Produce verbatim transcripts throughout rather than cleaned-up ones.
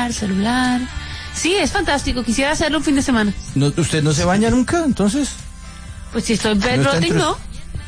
limpiar, celular. Sí, es fantástico. Quisiera hacerlo un fin de semana. No, ¿usted no se baña nunca, entonces? Pues si estoy en bed ¿No está rotting, entre- no.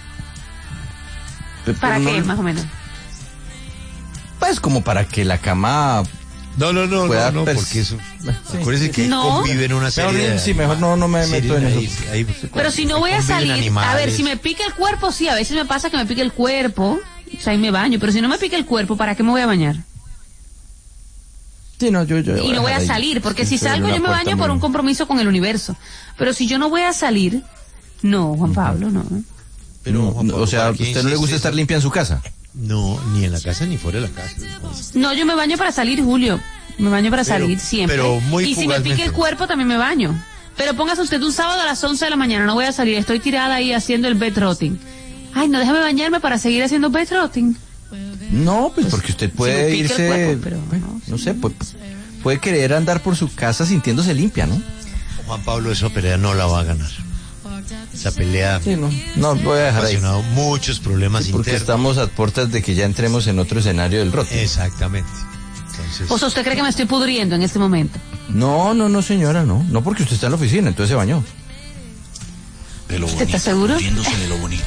Pero ¿Para no- qué, más o menos? Pues como para que la cama... No, no, no, Pueda no, no, pers- porque eso... Sí. Acuérdense que ahí No. conviven una serie Mejor, de... sí, mejor no, no me serie meto en de- eso. ahí- Pero si no voy a conviven salir, animales. a ver, si me pica el cuerpo, sí, a veces me pasa que me pica el cuerpo, o sea, ahí me baño, pero si no me pica el cuerpo, ¿para qué me voy a bañar? Sí, no, yo, yo Y no voy a dejar ahí. salir, porque si Estoy en salgo una yo me puerta baño por muy- un compromiso con el universo. Pero si yo no voy a salir, no, Juan Pablo, no. Pero, No, Juan no, Pablo, o sea, ¿a ¿para qué usted no le gusta insiste? estar limpia en su casa? No, ni en la casa ni fuera de la casa. No, yo me baño para salir, Julio. Me baño para Pero- salir siempre. pero muy y si me pica fugazmente. el cuerpo, también me baño. Pero póngase usted un sábado a las once de la mañana, no voy a salir, estoy tirada ahí haciendo el bed rotting. Ay, no, déjame bañarme para seguir haciendo bed rotting. No, pues porque usted puede si me pica el irse... cuerpo, pero bueno, no, no sé, pues, puede querer andar por su casa sintiéndose limpia, ¿no? Juan Pablo, esa pelea no la va a ganar. Esa pelea Sí, no. No, voy a ha dejar ahí. ocasionado muchos problemas Porque internos. estamos a puertas de que ya entremos en otro escenario del rock. Exactamente. Entonces, O sea, ¿usted cree que me estoy pudriendo en este momento? No, no, no, señora, no. No porque usted está en la oficina, entonces se bañó. De lo ¿Usted bonito, está seguro? riéndose de lo bonito.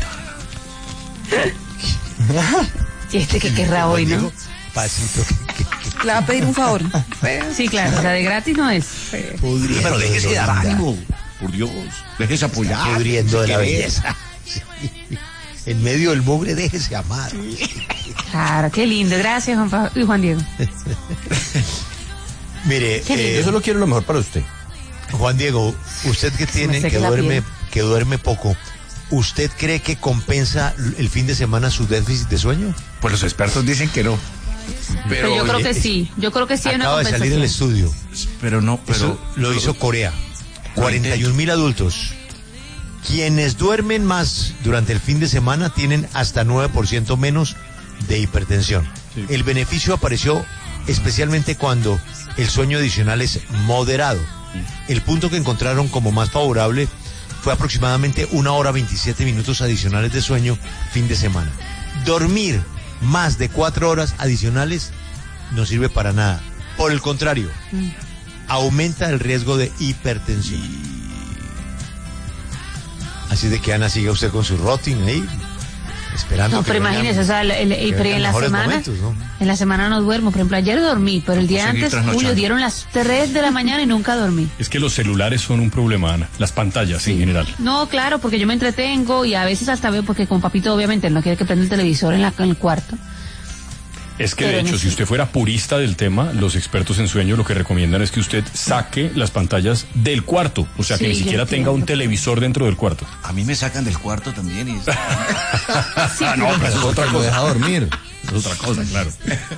Y este que querrá hoy, ¿no? Diego, pasito que, que, que Le va a pedir un favor. Sí, claro, o sea, de gratis no es. pudriendo Pero de déjese lo dar linda, ánimo, por Dios. Déjese apoyar. pudriendo de la ¿Qué belleza. Sí. En medio del mugre, déjese amar. Claro, qué lindo. Gracias, Juan Pablo y Juan Diego. Mire, Qué lindo. eh, Yo solo quiero lo mejor para usted. Juan Diego, usted que tiene, seque que la duerme, piel. que duerme poco, ¿usted cree que compensa el fin de semana su déficit de sueño? Pues los expertos dicen que no. Pero, Pero, yo creo oye, que sí. Yo creo que sí hay una Acaba de salir del compensación. estudio. pero no, pero Eso lo hizo Corea. cuarenta y un mil adultos. Quienes duermen más durante el fin de semana tienen hasta nueve por ciento menos de hipertensión. Sí. El beneficio apareció especialmente cuando el sueño adicional es moderado. El punto que encontraron como más favorable fue aproximadamente una hora veintisiete minutos adicionales de sueño fin de semana. Dormir más de cuatro horas adicionales no sirve para nada. Por el contrario, aumenta el riesgo de hipertensión. Así de que Ana, siga usted con su rotting ahí, esperando. No, que pero vengan- imagínese, o sea, el, el- el- que pero vengan en la mejores semana, momentos, ¿no? en la semana no duermo. Por ejemplo, ayer dormí, pero el día Seguir antes, trasnochando. Julio, dieron las tres de la mañana y nunca dormí. Es que los celulares son un problema, Ana. Las pantallas en general. No, claro, porque yo me entretengo y a veces hasta veo, porque con papito obviamente no quiere que prenda el televisor en, la, en el cuarto. Es que Pero de hecho, no si sé. usted fuera purista del tema, los expertos en sueño lo que recomiendan es que usted saque las pantallas del cuarto. O sea, que Sí, ni yo siquiera entiendo. tenga un televisor dentro del cuarto. a mí me sacan del cuarto también y es, Sí, Ah, no, pero- pero es otra Lo cosa. deja dormir. Es otra cosa, claro.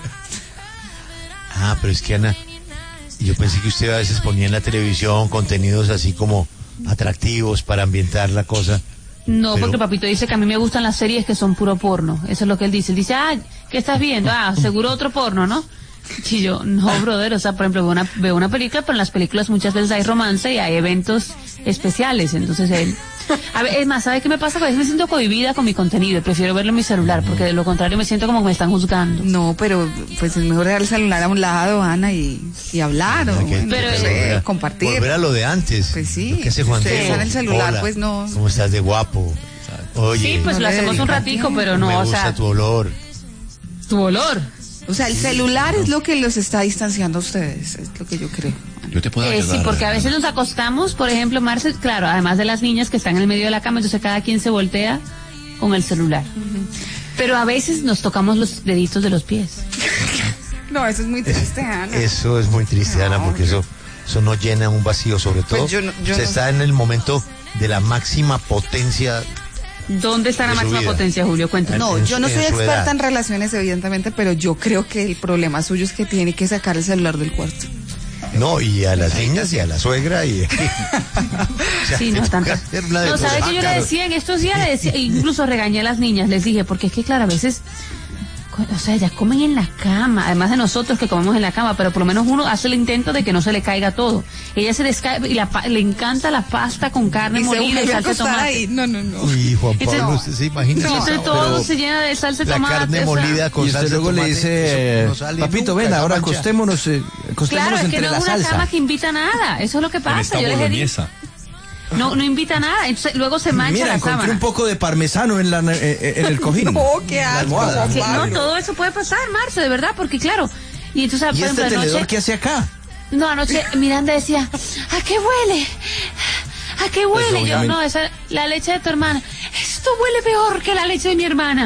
Ah, pero es que Ana, yo pensé que usted a veces ponía en la televisión contenidos así como atractivos para ambientar la cosa. No, Pero- porque papito dice que a mí me gustan las series que son puro porno. Eso es lo que él dice. Él dice, ah, ¿qué estás viendo? Ah, seguro otro porno, ¿no? Y yo, no, brother, o sea, por ejemplo, veo una, veo una película, pero en las películas muchas veces hay romance y hay eventos especiales. Entonces él... A ver, es más, ¿sabe qué me pasa? Que a veces me siento cohibida con mi contenido y prefiero verlo en mi celular, porque de lo contrario me siento como que me están juzgando. No, pero pues es mejor dejar el celular a un lado, Ana, y, y hablar o Hay que- bueno, Pero, no eh, sé, volver a- compartir. Volver a lo de antes. Pues sí, Lo que hace Juan ustedes Diego. están en el celular, Hola, pues no. ¿Cómo estás de guapo? Oye, Sí, pues no lo le hacemos un dedican ratico, tiempo. pero no, me o gusta sea, tu olor. tu olor. O sea, el celular es lo que los está distanciando a ustedes, es lo que yo creo. yo te puedo Eh, ayudar. sí, porque a veces nos acostamos, por ejemplo, Marce, claro, además de las niñas que están en el medio de la cama, entonces cada quien se voltea con el celular. Pero a veces nos tocamos los deditos de los pies. No, eso es muy triste, Ana. Eso es muy triste, No, Ana, porque yo- eso, eso no llena un vacío, sobre todo. yo no- yo se no- está en el momento de la máxima potencia. ¿Dónde está la De su máxima vida. potencia, Julio? Cuéntanos. No, en yo su- no en soy su experta edad. en relaciones, evidentemente, pero yo creo que el problema suyo es que tiene que sacar el celular del cuarto. No, y a las niñas y a la suegra y... O sea, Sí, te no, toca tanto. hacer una de No, ¿sabe cosas. que yo le decía en estos días? Le decía, incluso regañé a las niñas, les dije, porque es que, claro, a veces O sea, ellas comen en la cama, además de nosotros que comemos en la cama, pero por lo menos uno hace el intento de que no se le caiga todo. Ella se les cae y la, le encanta la pasta con carne Y se molida y vuelve a salsa de acostar tomate. ahí. No, no, no. Uy, Juan Ese- Pablo, usted se imagina. Y ese entre sabor, todo pero se llena de salsa de la tomate. carne o sea. molida con Y usted salsa de luego le tomate, dice, eso no sale papito, nunca, ven, esa ahora mancha. acostémonos, eh, acostémonos Claro, es que entre no la es una salsa. cama que invita a nada, eso es lo que En pasa. esta Yo les he dicho, boloñesa. no, no invita a nada, entonces luego se mancha Mira, la encontré sábana. un poco de parmesano en, la, eh, eh, en el cojín. No, qué La asco, almohada. Juan Que no, Pablo. todo eso puede pasar, Marce, de verdad, porque claro. Y entonces, por ¿Y este ejemplo, tenedor anoche, qué hace acá? no, anoche Miranda decía, ¿a qué huele? ¿A qué huele? Yo, obviamente. no, esa, la leche de tu hermana. Esto huele peor que la leche de mi hermana.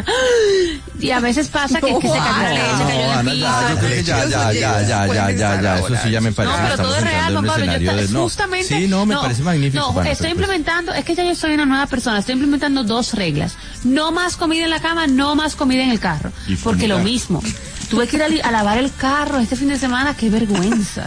Y a veces pasa que, que se cayó la leche, cayó en Ana, el ya, yo creo que piso. ya, ya, ya, ya, ya, ya, ya, eso sí ya me parece No, que pero estamos todo es real, entrando en Juan un Pablo. Yo escenario está- de no. justamente. Sí, no, me parece magnífico. No, Juana, estoy pero pues- implementando, es que ya yo soy una nueva persona, estoy implementando dos reglas. No más comida en la cama, no más comida en el carro. Y Porque lo fumar. mismo. Tuve que ir a, li- a lavar el carro este fin de semana, qué vergüenza.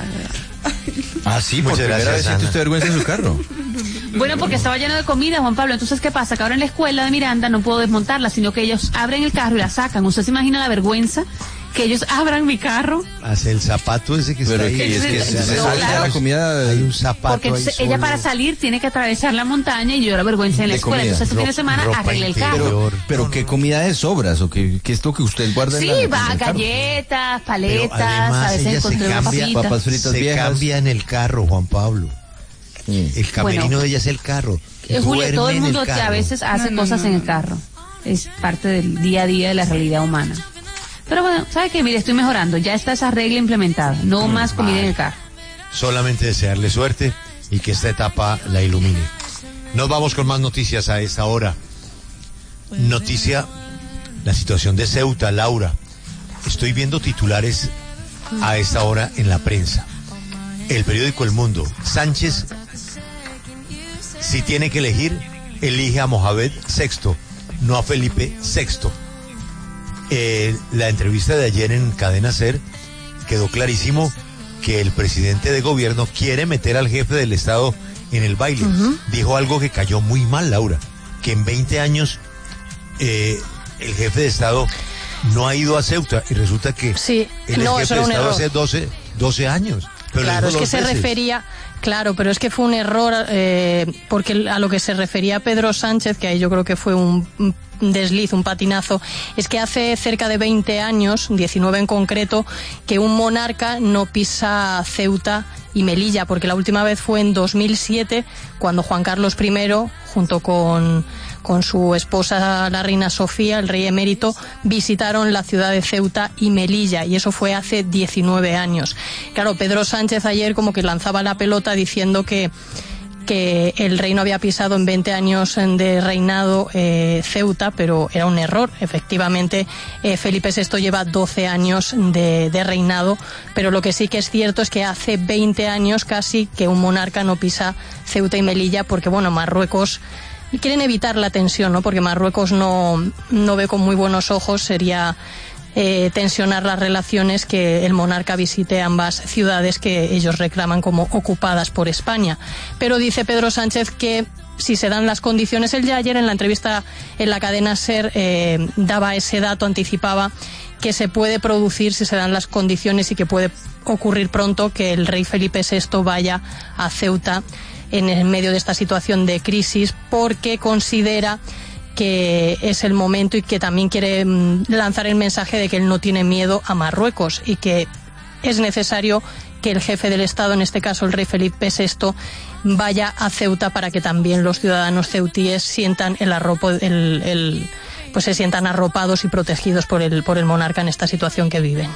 Ah, sí, por Muchas primera gracias, vez siente Ana. usted vergüenza en su carro. Bueno, porque estaba lleno de comida, Juan Pablo. Entonces, ¿qué pasa? Que ahora en la escuela de Miranda no puedo desmontarla, sino que ellos abren el carro y la sacan. ¿Usted se imagina la vergüenza? Que ellos abran mi carro. Hace el zapato ese que Pero está es ahí. que es que Sí, se sí, sale ya claro. la comida. Hay un zapato Porque ahí entonces ella solo. para salir tiene que atravesar la montaña y yo la vergüenza en la De escuela. comida. Entonces, este fin de Ro- semana ropa arreglé el interior. carro. Pero, Peor. pero No, ¿qué no. comida de sobras? ¿O qué, qué es lo que usted guarda en Sí, la, en va, el carro? galletas, Pero paletas, además a veces ella se encontré unas cambia, papitas. papas fritas se viejas. cambia en el carro, Juan Pablo. Mm. El camerino Bueno. de ella es el carro. Eh, Julia, Duerme todo el en mundo que a carro. veces hace No, no, cosas no, en el no. carro. Es parte del día a día de la realidad humana. Pero bueno, ¿sabe qué? Mire, estoy mejorando. Ya está esa regla implementada. No más comida en el carro. Solamente desearle suerte y que esta etapa la ilumine. Nos vamos con más noticias a esta hora. Noticia, la situación de Ceuta, Laura. Estoy viendo titulares a esta hora en la prensa. El periódico El Mundo. Sánchez, si tiene que elegir, elige a Mohamed sexto, no a Felipe sexto. Eh, la entrevista de ayer en Cadena Ser quedó clarísimo que el presidente de gobierno quiere meter al jefe del Estado en el baile. Dijo algo que cayó muy mal, Laura, que en veinte años eh, el jefe de Estado no ha ido a Ceuta y resulta que Sí, él no, es eso jefe era de un Estado error. hace doce, doce años. Pero lo Claro, es dijo que dos se veces. refería, claro, pero es que fue un error, eh, porque a lo que se refería Pedro Sánchez, que ahí yo creo que fue un, un desliz, un patinazo, es que hace cerca de veinte años, diecinueve en concreto, que un monarca no pisa Ceuta y Melilla, porque la última vez fue en dos mil siete, cuando Juan Carlos primero, junto con, con su esposa la reina Sofía, el rey emérito, visitaron la ciudad de Ceuta y Melilla, y eso fue hace diecinueve años. Claro, Pedro Sánchez ayer como que lanzaba la pelota diciendo que que el rey no había pisado en veinte años de reinado eh, Ceuta, pero era un error. Efectivamente, eh, Felipe sexto lleva doce años de, de reinado, pero lo que sí que es cierto es que hace veinte años casi que un monarca no pisa Ceuta y Melilla, porque bueno, Marruecos quieren evitar la tensión, ¿no? Porque Marruecos no, no ve con muy buenos ojos, sería Eh, tensionar las relaciones que el monarca visite ambas ciudades que ellos reclaman como ocupadas por España. Pero dice Pedro Sánchez que si se dan las condiciones, él ya ayer en la entrevista en la cadena SER eh, daba ese dato, anticipaba que se puede producir si se dan las condiciones y que puede ocurrir pronto que el rey Felipe sexto vaya a Ceuta en el medio de esta situación de crisis, porque considera que es el momento y que también quiere mm, lanzar el mensaje de que él no tiene miedo a Marruecos y que es necesario que el jefe del Estado, en este caso el rey Felipe sexto, vaya a Ceuta para que también los ciudadanos ceutíes sientan el arropo, el, el, pues se sientan arropados y protegidos por el, por el monarca en esta situación que viven.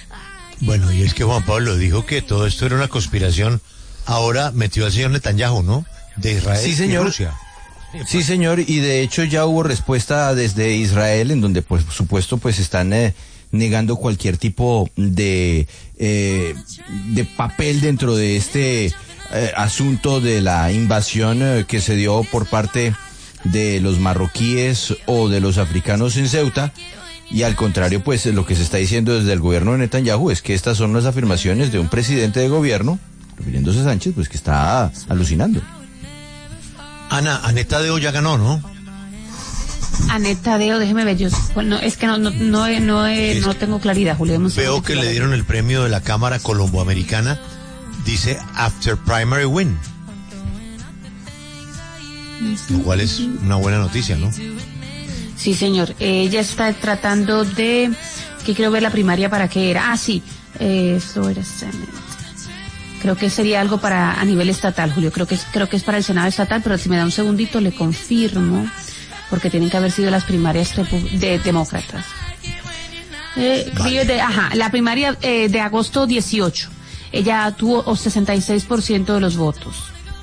Bueno, y es que Juan Pablo dijo que todo esto era una conspiración. Ahora metió al señor Netanyahu, ¿no? De Israel Sí, señor. y Rusia. Sí, señor, y de hecho ya hubo respuesta desde Israel, en donde por supuesto pues están eh, negando cualquier tipo de eh, de papel dentro de este eh, asunto de la invasión eh, que se dio por parte de los marroquíes o de los africanos en Ceuta. Y al contrario, pues lo que se está diciendo desde el gobierno de Netanyahu es que estas son las afirmaciones de un presidente de gobierno, refiriéndose a Sánchez, pues que está alucinando. Ana, Aneta de Hoya ganó, ¿no? Anet Tadeo, déjeme ver, yo, no, es que no, no, no, he- no, he- no tengo claridad, Julio. deme un Veo segundito. que le dieron el premio de la Cámara Colomboamericana. Dice After Primary Win. Lo cual es una buena noticia, ¿no? Sí, señor. Ella está tratando de... que quiero ver la primaria para qué era. Ah, sí. Eh, Florida Senate. Creo que sería algo para a nivel estatal, Julio. Creo que es, creo que es para el Senado estatal, pero si me da un segundito le confirmo, porque tienen que haber sido las primarias repu- de demócratas. Eh, Vale. de, ajá, la primaria eh, de agosto dieciocho. Ella tuvo sesenta y seis por ciento de los votos.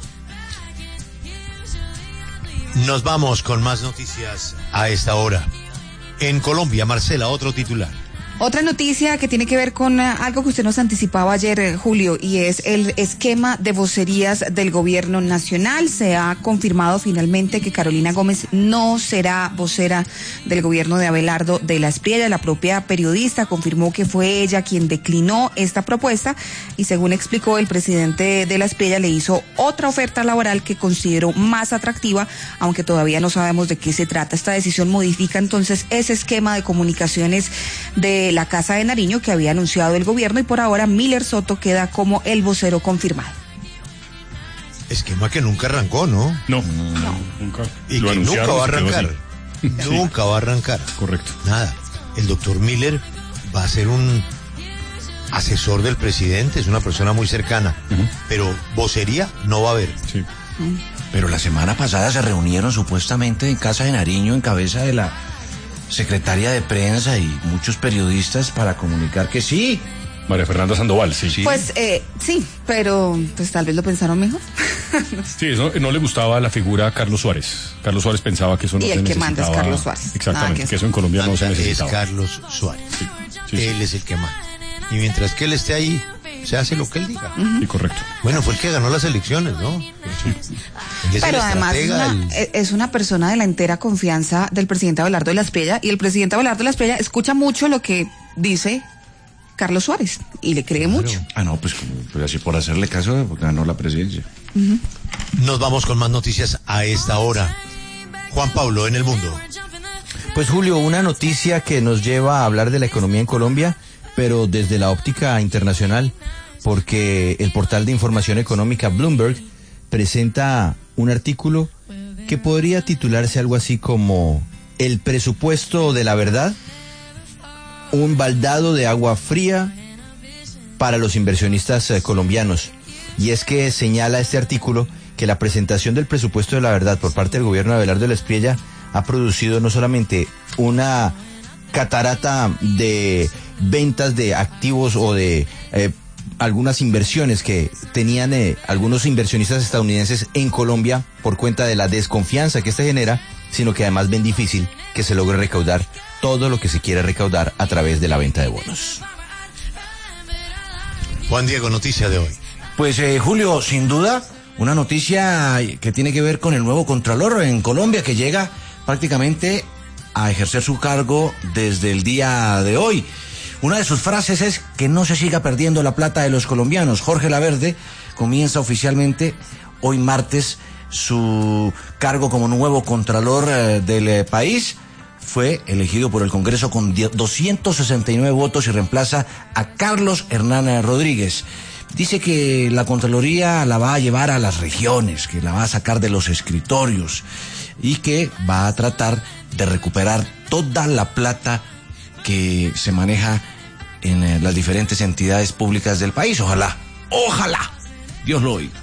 Nos vamos con más noticias a esta hora. En Colombia, Marcela, otro titular. Otra noticia que tiene que ver con uh, algo que usted nos anticipaba ayer, eh, Julio, y es el esquema de vocerías del gobierno nacional. Se ha confirmado finalmente que Carolina Gómez no será vocera del gobierno de Abelardo de la Espriella. La propia periodista confirmó que fue ella quien declinó esta propuesta y, según explicó, el presidente de la Espriella le hizo otra oferta laboral que consideró más atractiva, aunque todavía no sabemos de qué se trata. Esta decisión modifica entonces ese esquema de comunicaciones de la Casa de Nariño que había anunciado el gobierno, y por ahora Miller Soto queda como el vocero confirmado. Esquema que nunca arrancó, ¿no? No, nunca. Y Lo que nunca anunciaron, va a se quedó arrancar. así. Sí, Nunca va a arrancar. correcto. Nada. El doctor Miller va a ser un asesor del presidente, es una persona muy cercana. Ujú. Pero vocería no va a haber. Sí. Pero la semana pasada se reunieron supuestamente en Casa de Nariño en cabeza de la secretaria de prensa y muchos periodistas para comunicar que sí. María Fernanda Sandoval, sí. Sí, Pues eh, sí, pero pues tal vez lo pensaron mejor. eso no le gustaba la figura a Carlos Suárez. Carlos Suárez pensaba que eso no Y se el que necesitaba. manda es Carlos Suárez. Nada Exactamente, que que eso en Colombia no se Manda es necesitaba. Carlos Suárez. Sí, sí, sí. Él es el que manda. Y mientras que él esté ahí, se hace lo que él diga. Sí, correcto. Bueno, fue el que ganó las elecciones, ¿no? Él es el Pero además estratega, una- el- e- es una persona de la entera confianza del presidente Abelardo de la Espriella, y el presidente Abelardo de la Espriella escucha mucho lo que dice Carlos Suárez y le cree mucho. Ah, no, pues, como, pues así por hacerle caso, pues, ganó la presidencia. Nos vamos con más noticias a esta hora. Juan Pablo, en el mundo. Pues Julio, una noticia que nos lleva a hablar de la economía en Colombia, pero desde la óptica internacional, porque el portal de información económica Bloomberg presenta un artículo que podría titularse algo así como "El presupuesto de la verdad, un baldado de agua fría para los inversionistas eh, colombianos". Y es que señala este artículo que la presentación del presupuesto de la verdad por parte del gobierno de Abelardo de la Espriella ha producido no solamente una catarata de ventas de activos o de eh, algunas inversiones que tenían eh, algunos inversionistas estadounidenses en Colombia por cuenta de la desconfianza que este genera, sino que además ven difícil que se logre recaudar todo lo que se quiere recaudar a través de la venta de bonos. Juan Diego, noticia de hoy. Pues eh, Julio, sin duda, una noticia que tiene que ver con el nuevo Contralor en Colombia que llega prácticamente a ejercer su cargo desde el día de hoy. Una de sus frases es que no se siga perdiendo la plata de los colombianos. Jorge Laverde comienza oficialmente hoy martes su cargo como nuevo Contralor eh, del eh, país. Fue elegido por el Congreso con doscientos sesenta y nueve votos y reemplaza a Carlos Hernán Rodríguez. Dice que la Contraloría la va a llevar a las regiones, que la va a sacar de los escritorios y que va a tratar de recuperar toda la plata que se maneja en eh, las diferentes entidades públicas del país. Ojalá, ojalá, Dios lo oiga.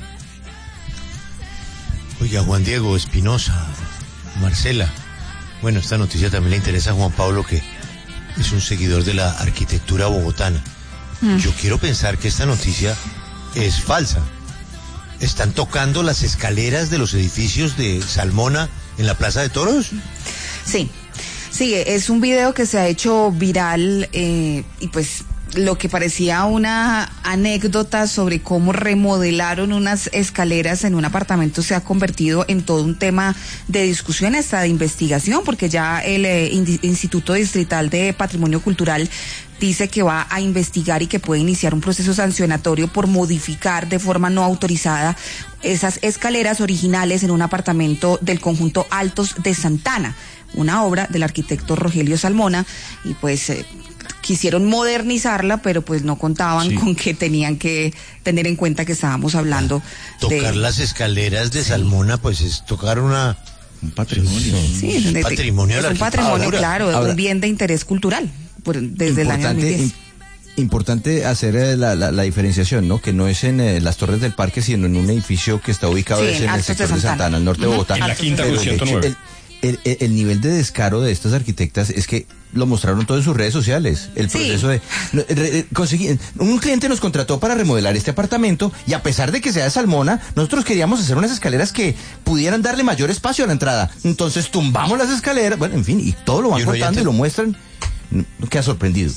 Oiga, Juan Diego, Espinosa, Marcela. Bueno, esta noticia también le interesa a Juan Pablo, que es un seguidor de la arquitectura bogotana. Yo quiero pensar que esta noticia es falsa. ¿Están tocando las escaleras de los edificios de Salmona en la Plaza de Toros? Sí, sí, es un video que se ha hecho viral eh, y pues lo que parecía una anécdota sobre cómo remodelaron unas escaleras en un apartamento se ha convertido en todo un tema de discusión, hasta de investigación, porque ya el eh, Instituto Distrital de Patrimonio Cultural dice que va a investigar y que puede iniciar un proceso sancionatorio por modificar de forma no autorizada esas escaleras originales en un apartamento del conjunto Altos de Santana. una obra del arquitecto Rogelio Salmona, y pues eh, quisieron modernizarla, pero pues no contaban sí. con que tenían que tener en cuenta que estábamos hablando tocar de... Tocar las escaleras de sí. Salmona, pues es tocar una... Un patrimonio. Sí, es un patrimonio, es un patrimonio, claro, ahora, un bien de interés cultural, por, desde el año dos mil diez. Importante hacer eh, la, la, la diferenciación, ¿no? Que no es en eh, las Torres del Parque, sino en un edificio que está ubicado sí, es en el sector de Santana, de Santana al norte uh-huh. de Bogotá. En la quinta con ciento nueve. El, el, el nivel de descaro de estas arquitectas es que lo mostraron todo en sus redes sociales. El sí. proceso de... No, re, conseguí, un cliente nos contrató para remodelar este apartamento y a pesar de que sea de Salmona, nosotros queríamos hacer unas escaleras que pudieran darle mayor espacio a la entrada. Entonces tumbamos las escaleras, bueno, en fin, y todo lo van contando te... y lo muestran. No queda sorprendido.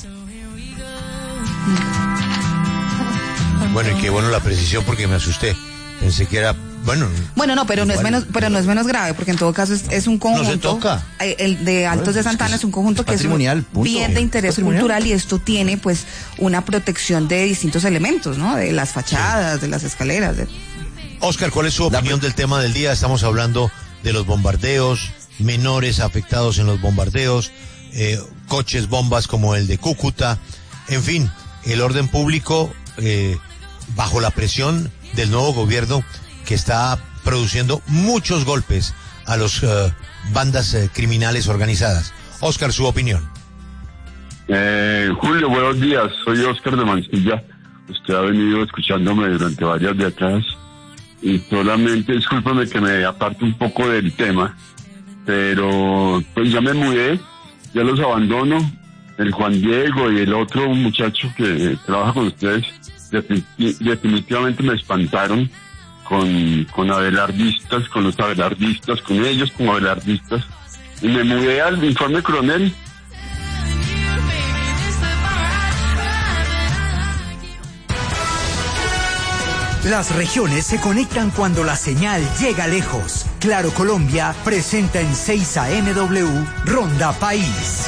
Bueno, y qué bueno la precisión porque me asusté. Pensé que era... Bueno, bueno, no, pero igual, no es menos, pero no es menos grave, porque en todo caso es, es un conjunto. No se toca. El de Altos de Santana es, es un conjunto que es un bien de interés cultural y esto tiene pues una protección de distintos elementos, ¿no? De las fachadas, sí. de las escaleras. De... Oscar, ¿cuál es su opinión La... del tema del día? Estamos hablando de los bombardeos, menores afectados en los bombardeos, eh, coches bombas como el de Cúcuta, en fin, el orden público eh, bajo la presión del nuevo gobierno que está produciendo muchos golpes a las uh, bandas uh, criminales organizadas. Oscar, su opinión. Eh, Julio, buenos días. Soy Oscar de Mansilla. Usted ha venido escuchándome durante varias décadas y solamente, discúlpeme que me aparte un poco del tema, pero pues ya me mudé, ya los abandono. El Juan Diego y el otro muchacho que trabaja con ustedes definitivamente me espantaron con, con abelardistas, con los abelardistas, con ellos como abelardistas, y me mudé al Informe Coronel. Las regiones se conectan cuando la señal llega lejos. Claro Colombia presenta en seis A M W Ronda País.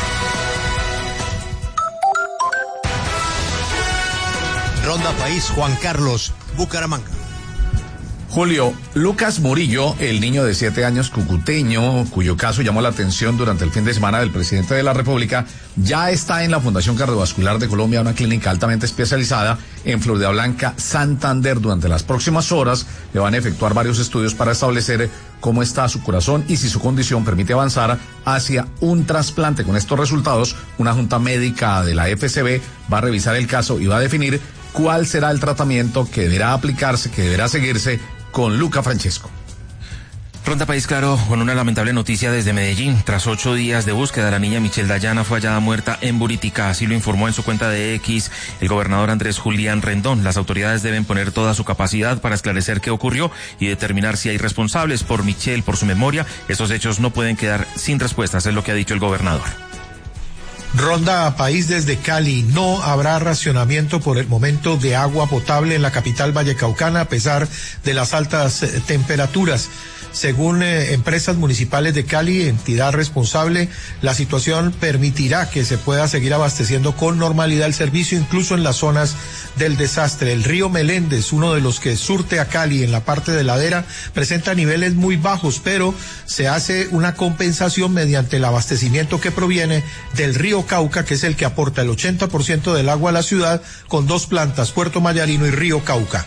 Ronda País, Juan Carlos, Bucaramanga. Julio, Lucas Murillo, el niño de siete años cucuteño, cuyo caso llamó la atención durante el fin de semana del presidente de la República, ya está en la Fundación Cardiovascular de Colombia, una clínica altamente especializada en Floridablanca, Santander. Durante las próximas horas le van a efectuar varios estudios para establecer cómo está su corazón y si su condición permite avanzar hacia un trasplante. Con estos resultados, una junta médica de la F C B va a revisar el caso y va a definir cuál será el tratamiento que deberá aplicarse, que deberá seguirse con Luca Francesco. Ronda País Claro con una lamentable noticia desde Medellín. Tras ocho días de búsqueda, la niña Michelle Dayana fue hallada muerta en Buritica. Así lo informó en su cuenta de X el gobernador Andrés Julián Rendón. Las autoridades deben poner toda su capacidad para esclarecer qué ocurrió y determinar si hay responsables. Por Michelle, por su memoria, esos hechos no pueden quedar sin respuestas, es lo que ha dicho el gobernador. Ronda País desde Cali. No habrá racionamiento por el momento de agua potable en la capital vallecaucana a pesar de las altas eh, temperaturas. Según eh, empresas municipales de Cali, entidad responsable, la situación permitirá que se pueda seguir abasteciendo con normalidad el servicio, incluso en las zonas del desastre. El río Meléndez, uno de los que surte a Cali en la parte de ladera, presenta niveles muy bajos, pero se hace una compensación mediante el abastecimiento que proviene del río Cauca, que es el que aporta el ochenta por ciento del agua a la ciudad, con dos plantas, Puerto Mayarino y río Cauca.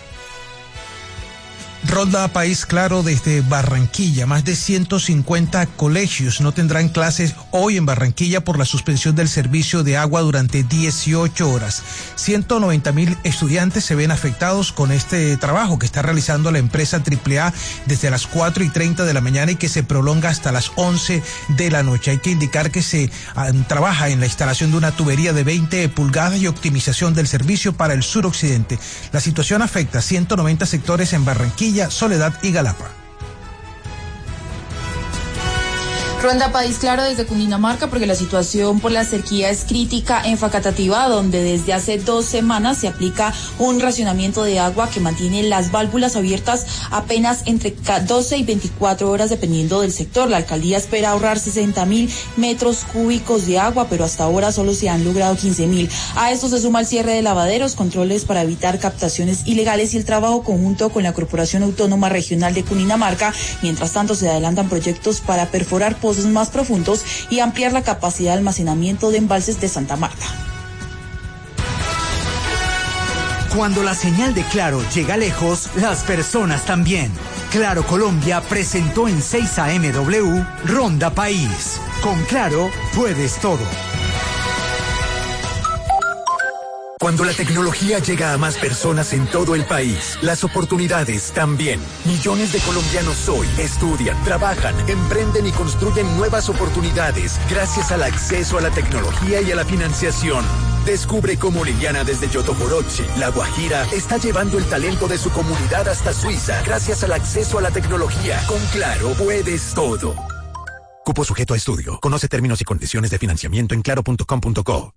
Ronda País Claro desde Barranquilla. Más de ciento cincuenta colegios no tendrán clases hoy en Barranquilla por la suspensión del servicio de agua durante dieciocho horas. ciento noventa mil estudiantes se ven afectados con este trabajo que está realizando la empresa Triple A desde las cuatro y treinta de la mañana y que se prolonga hasta las once de la noche. Hay que indicar que se um, trabaja en la instalación de una tubería de veinte pulgadas y optimización del servicio para el suroccidente. La situación afecta a ciento noventa sectores en Barranquilla, Soledad y Galapa. Ronda País Claro desde Cundinamarca, porque la situación por la sequía es crítica en Facatativá, donde desde hace dos semanas se aplica un racionamiento de agua que mantiene las válvulas abiertas apenas entre doce y veinticuatro horas dependiendo del sector. La alcaldía espera ahorrar sesenta mil metros cúbicos de agua, pero hasta ahora solo se han logrado quince mil. A esto se suma el cierre de lavaderos, controles para evitar captaciones ilegales y el trabajo conjunto con la Corporación Autónoma Regional de Cundinamarca. Mientras tanto, se adelantan proyectos para perforar pozos pozos más profundos y ampliar la capacidad de almacenamiento de embalses de Santa Marta. Cuando la señal de Claro llega lejos, las personas también. Claro Colombia presentó en seis A M W Ronda País. Con Claro puedes todo. Cuando la tecnología llega a más personas en todo el país, las oportunidades también. Millones de colombianos hoy estudian, trabajan, emprenden y construyen nuevas oportunidades gracias al acceso a la tecnología y a la financiación. Descubre cómo Liliana desde Yotoboroche, La Guajira, está llevando el talento de su comunidad hasta Suiza gracias al acceso a la tecnología. Con Claro puedes todo. Cupo sujeto a estudio. Conoce términos y condiciones de financiamiento en claro punto com punto co.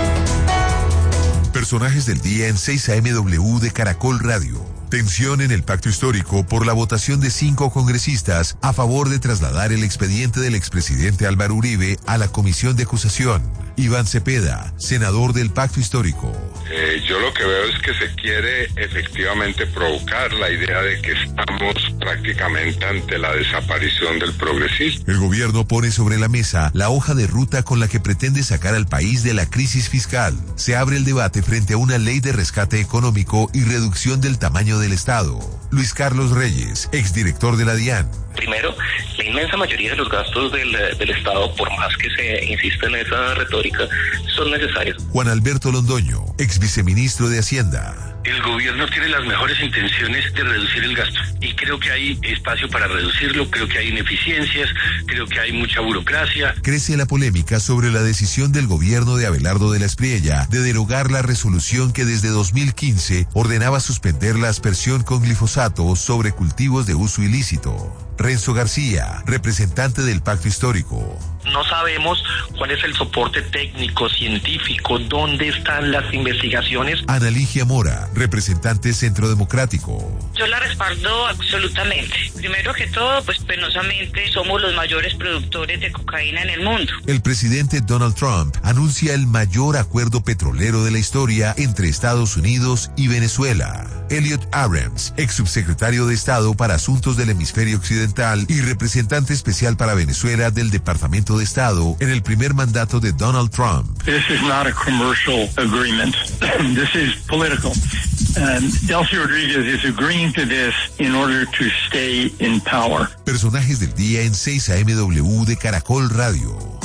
Personajes del día en seis A M W de Caracol Radio. Tensión en el pacto histórico por la votación de cinco congresistas a favor de trasladar el expediente del expresidente Álvaro Uribe a la comisión de acusación. Iván Cepeda, senador del pacto histórico. Eh, yo lo que veo es que se quiere efectivamente provocar la idea de que estamos prácticamente ante la desaparición del progresismo. El gobierno pone sobre la mesa la hoja de ruta con la que pretende sacar al país de la crisis fiscal. Se abre el debate frente a una ley de rescate económico y reducción del tamaño del Estado. Luis Carlos Reyes, exdirector de la DIAN. Primero, la inmensa mayoría de los gastos del, del Estado, por más que se insiste en esa retórica, son necesarios. Juan Alberto Londoño, ex viceministro de Hacienda. El gobierno tiene las mejores intenciones de reducir el gasto y creo que hay espacio para reducirlo, creo que hay ineficiencias, creo que hay mucha burocracia. Crece la polémica sobre la decisión del gobierno de Abelardo de la Espriella de derogar la resolución que desde dos mil quince ordenaba suspender la aspersión con glifosato sobre cultivos de uso ilícito. Renzo García, representante del Pacto Histórico. No sabemos cuál es el soporte técnico, científico, dónde están las investigaciones. Ana Ligia Mora, representante Centro Democrático. Yo la respaldo absolutamente. Primero que todo, pues penosamente somos los mayores productores de cocaína en el mundo. El presidente Donald Trump anuncia el mayor acuerdo petrolero de la historia entre Estados Unidos y Venezuela. Elliot Abrams, ex subsecretario de Estado para Asuntos del Hemisferio Occidental y representante especial para Venezuela del Departamento de Estado en el primer mandato de Donald Trump. This is not a commercial agreement. This is political. And Delcy Rodríguez is agreeing to this in order to stay in power. Personajes del día en seis A M W de Caracol Radio.